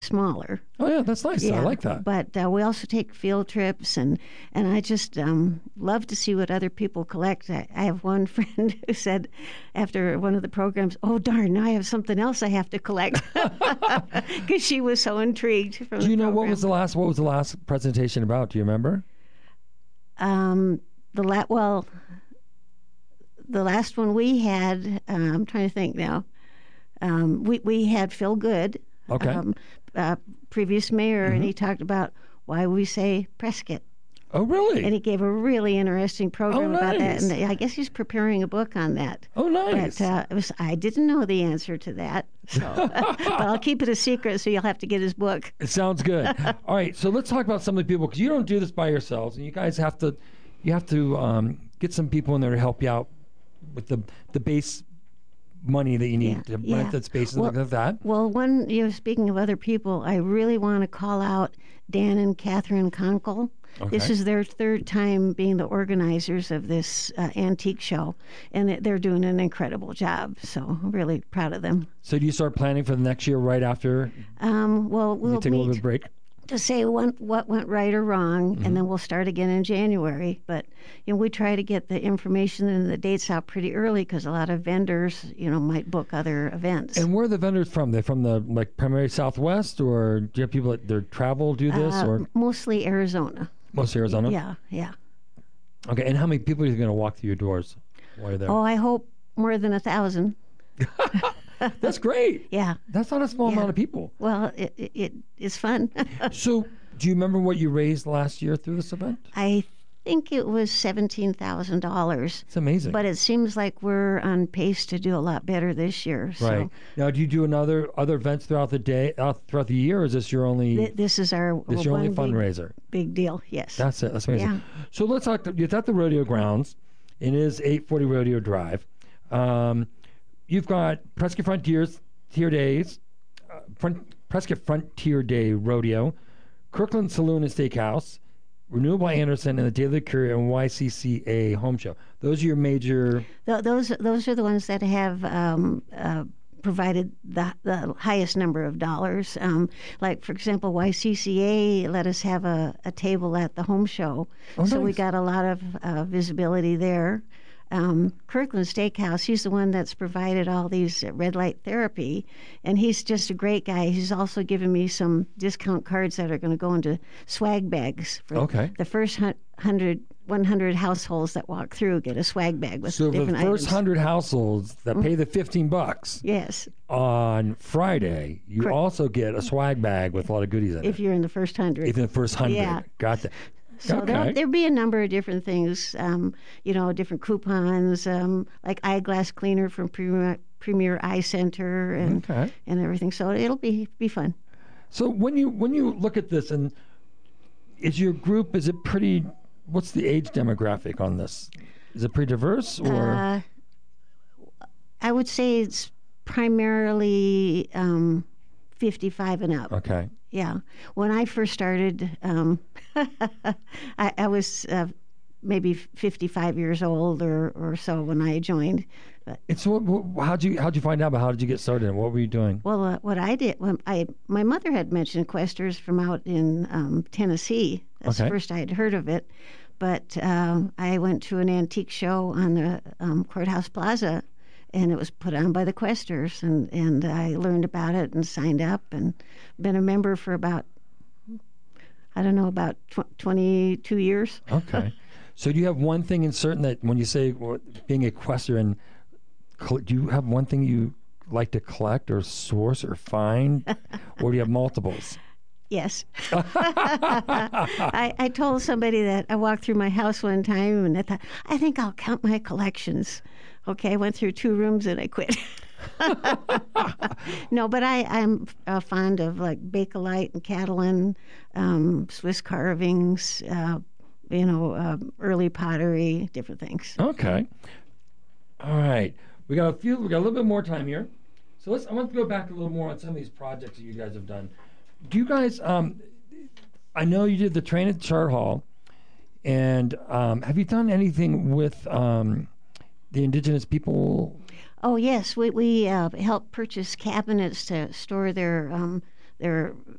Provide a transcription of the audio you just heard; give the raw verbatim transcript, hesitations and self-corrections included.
smaller. Oh, yeah, that's nice. Yeah, I like that. But uh, we also take field trips, and, and I just um, love to see what other people collect. I, I have one friend who said after one of the programs, oh, darn, now I have something else I have to collect, because she was so intrigued from Do you the know program. what was the last what was the last presentation about? Do you remember? Um, the la- Well, the last one we had, uh, I'm trying to think now, um, we, we had Phil Good, Okay. um, uh, previous mayor, Mm-hmm. and he talked about why we say Prescott. Oh, really? And he gave a really interesting program Oh, about that. nice. And I guess he's preparing a book on that. Oh, nice. But uh, it was, I didn't know the answer to that. So, but I'll keep it a secret, so you'll have to get his book. It sounds good. All right, so let's talk about some of the people, because you don't do this by yourselves, and you guys have to, you have to um, get some people in there to help you out with the the base money that you need Yeah, to rent yeah. that space and Well- things like that. Well, one, you know, speaking of other people, I really want to call out Dan and Catherine Conkle. This Okay. is their third time being the organizers of this uh, antique show, and it- they're doing an incredible job. So I'm really proud of them. So do you start planning for the next year right after Um, well, you we'll take a little bit meet of break? to say what, what went right or wrong, Mm-hmm. and then we'll start again in January. But you know, we try to get the information and the dates out pretty early, because a lot of vendors, you know, might book other events. And where are the vendors from? They're from the like primarily Southwest, or do you have people that their travel do this, Uh, or mostly Arizona. most Arizona? Yeah, yeah. Okay, and how many people are you going to walk through your doors while you're there? Oh, I hope more than a thousand. That's great. Yeah. That's not a small Yeah. amount of people. Well, it, it, it is fun. So, do you remember what you raised last year through this event? I think it was seventeen thousand dollars, It's amazing. but it seems like we're on pace to do a lot better this year. So Right. Now, do you do another other events throughout the day, uh, throughout the year, or is this your only th- this is our this your only one big, fundraiser? big deal. Yes. That's it. That's amazing. Yeah. So let's talk. It's at the rodeo grounds. It is eight forty Rodeo Drive. Um, you've got Prescott Frontiers Tier Days, uh, Front, Prescott Frontier Day Rodeo, Kirkland Saloon and Steakhouse, Renewable Anderson, and the Daily Courier and Y C C A Home Show. Those are your major. Th- those those are the ones that have um, uh, provided the the highest number of dollars. Um, like for example, Y C C A let us have a, a table at the home show, Oh, so we nice. got a lot of uh, visibility there. Um, Kirkland Steakhouse, he's the one that's provided all these uh, red light therapy, and he's just a great guy. He's also given me some discount cards that are going to go into swag bags for Okay. the first hun- hundred, one hundred households that walk through get a swag bag with So the different first items. hundred households that pay the fifteen bucks Yes, on Friday, you Correct. also get a swag bag with a lot of goodies in if it. you're in the first hundred. If in the first hundred, Yeah. got that. So okay. there'll, there'll be a number of different things, um, you know, different coupons, um, like eyeglass cleaner from Premier, Premier Eye Center and Okay. and everything. So it'll be be fun. So when you when you look at this, and is your group, is it pretty? What's the age demographic on this? Is it pretty diverse, or Uh, I would say it's primarily um, fifty-five and up. okay? Yeah. When I first started, um, I, I was uh, maybe fifty-five years old or, or so when I joined. But It's what? what- How'd you how'd you find out? About how did you get started? And what were you doing? well, uh, what I did, when I my mother had mentioned Questers from out in um, Tennessee. That's Okay. the first I had heard of it. But um, I went to an antique show on the um, Courthouse Plaza, and it was put on by the Questers, and, and I learned about it and signed up and been a member for about, I don't know, about tw- twenty-two years. Okay. So do you have one thing in certain that when you say well, being a quester, cl- do you have one thing you like to collect or source or find, or do you have multiples? Yes. I, I told somebody that I walked through my house one time and I thought, I think I'll count my collections. Okay, I went through two rooms and I quit. No, but I, I'm uh, fond of like Bakelite and Catalan, um, Swiss carvings, uh, you know, uh, early pottery, different things. Okay. All right. We got a few. We got a little bit more time here. So let's. I want to go back a little more on some of these projects that you guys have done. Do you guys? Um, I know you did the train at Chart Hall, and um, have you done anything with um, the indigenous people? Oh yes, we we uh, help purchase cabinets to store their um, their